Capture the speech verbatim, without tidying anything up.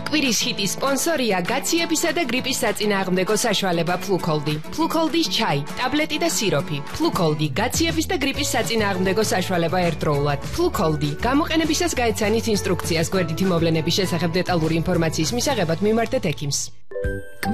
კვირის ჰიტის სპონსორია გაციებისა და გრიპის საწინააღმდეგო საშუალება ფლუქოლდი. ფლუქოლდის ჩაი, ტაბლეტი და სიროფი. ფლუქოლდი გაციების და გრიპის საწინააღმდეგო საშუალება ერთდროულად. ფლუქოლდი გამოყენებისას გაეცანით ინსტრუქციას გვერდითი მოვლენების შესახებ დეტალური ინფორმაციის მისაღებად მიმართეთ ექიმს.